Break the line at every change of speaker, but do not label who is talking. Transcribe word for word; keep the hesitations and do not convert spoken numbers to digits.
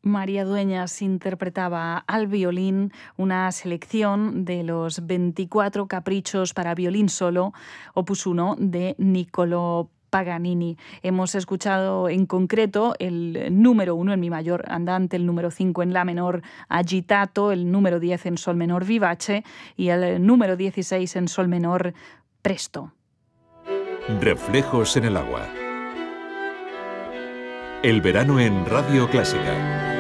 María Dueñas interpretaba al violín una selección de los veinticuatro caprichos para violín solo, opus uno de Niccolò Paganini. Hemos escuchado en concreto el número uno en mi mayor andante, el número cinco en la menor agitato, el número diez en sol menor vivace y el número dieciséis en sol menor presto.
Reflejos en el agua. El verano en Radio Clásica.